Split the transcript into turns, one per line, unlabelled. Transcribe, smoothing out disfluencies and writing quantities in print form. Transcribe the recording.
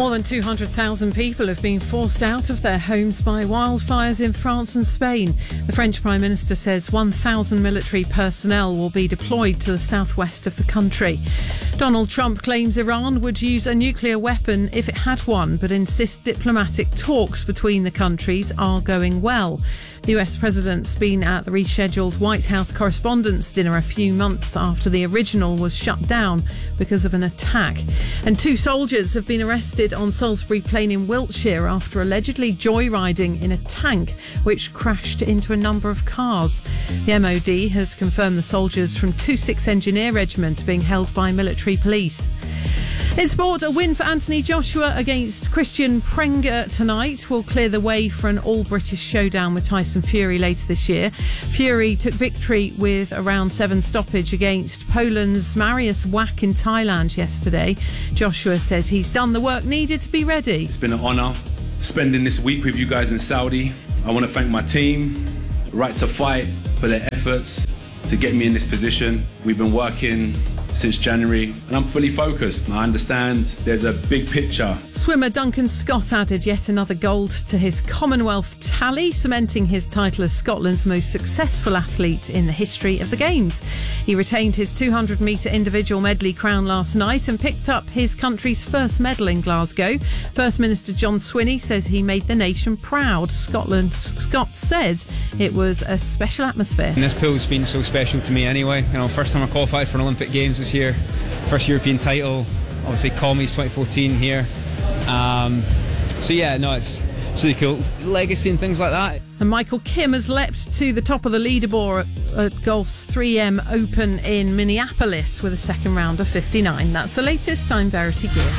More than 200,000 people have been forced out of their homes by wildfires in France and Spain. The French Prime Minister says 1,000 military personnel will be deployed to the southwest of the country. Donald Trump claims Iran would use a nuclear weapon if it had one, but insists diplomatic talks between the countries are going well. The US president's been at the rescheduled White House Correspondents' Dinner a few months after the original was shut down because of an attack. And 2 soldiers have been arrested on Salisbury Plain in Wiltshire after allegedly joyriding in a tank which crashed into a number of cars. The MOD has confirmed the soldiers from 26 Engineer Regiment being held by military police. In sport, a win for Anthony Joshua against Christian Prenga tonight will clear the way for an all-British showdown with Tyson Fury later this year. Fury took victory with a round 7 stoppage against Poland's Mariusz Wach in Thailand yesterday. Joshua says he's done the work needed to be ready.
It's been an honour spending this week with you guys in Saudi. I want to thank my team, Right to Fight, for their efforts to get me in this position. We've been working since January and I'm fully focused. I understand there's a big picture.
Swimmer Duncan Scott added yet another gold to his Commonwealth tally, cementing his title as Scotland's most successful athlete in the history of the Games. He retained his 200-metre individual medley crown last night and picked up his country's first medal in Glasgow. First Minister John Swinney says he made the nation proud. Scott said it was a special atmosphere.
And this pool's been so special to me anyway. First time I qualified for an Olympic Games this year, first European title, obviously Commies 2014 here. It's really cool. Legacy and things like that.
And Michael Kim has leapt to the top of the leaderboard at golf's 3M Open in Minneapolis with a second round of 59. That's the latest. I'm Verity Gear.